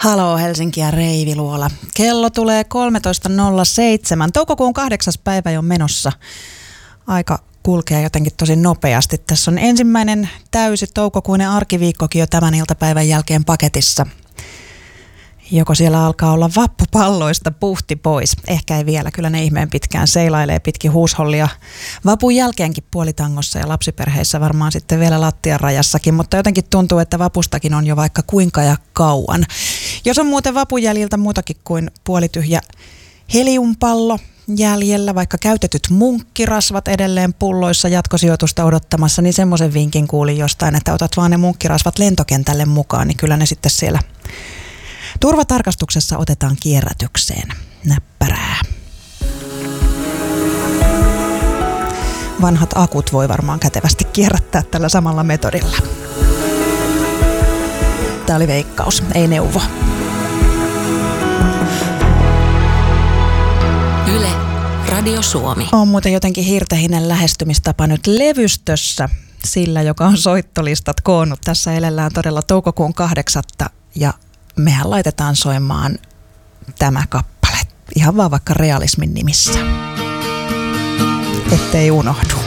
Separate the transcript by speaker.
Speaker 1: Haloo Helsinki ja Reiviluola. Kello tulee 13.07. Toukokuun 8. päivä jo menossa. Aika kulkee jotenkin tosi nopeasti. Tässä on ensimmäinen täysi toukokuinen arkiviikkokin jo tämän iltapäivän jälkeen paketissa. Joko siellä alkaa olla vappupalloista puhti pois. Ehkä ei vielä, kyllä ne ihmeen pitkään seilailee pitkin huushollia vapun jälkeenkin puolitangossa ja lapsiperheissä varmaan sitten vielä lattian rajassakin, mutta jotenkin tuntuu, että vapustakin on jo vaikka kuinka ja kauan. Jos on muuten vapun jäljiltä muutakin kuin puolityhjä heliumpallo jäljellä, vaikka käytetyt munkkirasvat edelleen pulloissa jatkosijoitusta odottamassa, niin semmoisen vinkin kuulin jostain, että otat vaan ne munkkirasvat lentokentälle mukaan, niin kyllä ne sitten siellä turvatarkastuksessa otetaan kierrätykseen. Näppärää. Vanhat akut voi varmaan kätevästi kierrättää tällä samalla metodilla. Tämä oli veikkaus, ei neuvo.
Speaker 2: Yle, Radio Suomi.
Speaker 1: On muuten jotenkin hirtehinen lähestymistapa nyt levystössä sillä, joka on soittolistat koonnut. Tässä elellään todella toukokuun 8. ja mehän laitetaan soimaan tämä kappale. Ihan vaan vaikka realismin nimissä. Ettei unohdu.